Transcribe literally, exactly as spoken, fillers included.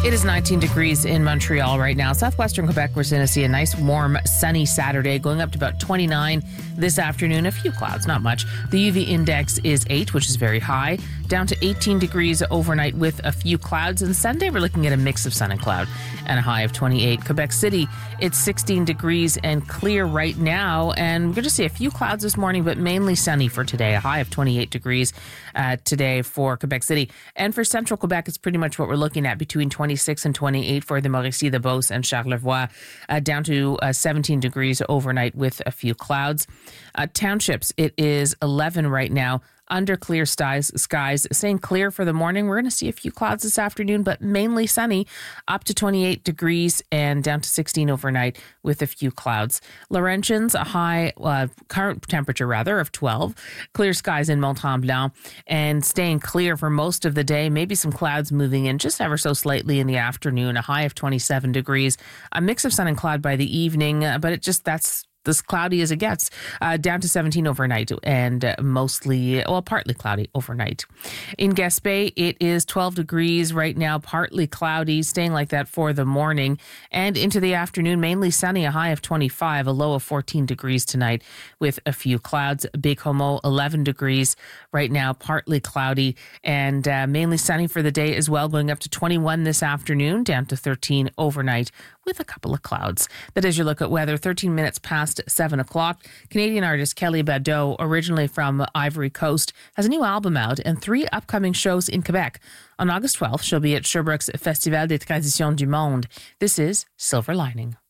It is nineteen degrees in Montreal right now. Southwestern Quebec, we're going to see a nice, warm, sunny Saturday, going up to about twenty-nine this afternoon. A few clouds, not much. The U V index is eight, which is very high, down to eighteen degrees overnight with a few clouds. And Sunday, we're looking at a mix of sun and cloud and a high of twenty-eight. Quebec City, it's sixteen degrees and clear right now. And we're going to see a few clouds this morning, but mainly sunny for today. A high of twenty-eight degrees uh, today for Quebec City. And for central Quebec, it's pretty much what we're looking at, between twenty-six and twenty-eight for the Mauricie, the Beauce, and Charlevoix, uh, down to uh, seventeen degrees overnight with a few clouds. Uh, townships, it is eleven right now. Under clear skies, skies, staying clear for the morning. We're going to see a few clouds this afternoon, but mainly sunny, up to twenty-eight degrees and down to sixteen overnight with a few clouds. Laurentians, a high uh, current temperature rather of twelve. Clear skies in Mont-Tremblant and staying clear for most of the day. Maybe some clouds moving in just ever so slightly in the afternoon. A high of twenty-seven degrees. A mix of sun and cloud by the evening, uh, but it just that's. as cloudy as it gets, uh, down to seventeen overnight and uh, mostly, well, partly cloudy overnight. In Gaspé, it is twelve degrees right now, partly cloudy, staying like that for the morning and into the afternoon, mainly sunny, a high of twenty-five, a low of fourteen degrees tonight with a few clouds. Baie-Comeau, eleven degrees right now, partly cloudy and uh, mainly sunny for the day as well, going up to twenty-one this afternoon, down to thirteen overnight with a couple of clouds. That is your look at weather, thirteen minutes past seven o'clock. Canadian artist Kelly Bado, originally from Ivory Coast, has a new album out and three upcoming shows in Quebec. On August twelfth, she'll be at Sherbrooke's Festival des Traditions du Monde. This is Silver Lining.